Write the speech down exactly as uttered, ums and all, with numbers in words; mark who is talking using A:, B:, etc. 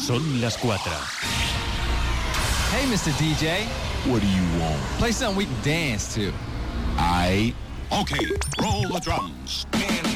A: Són les quatre.
B: Hey, mister D J.
C: What do you want?
B: Play something we can dance to.
C: I.
D: Okay, roll the drums.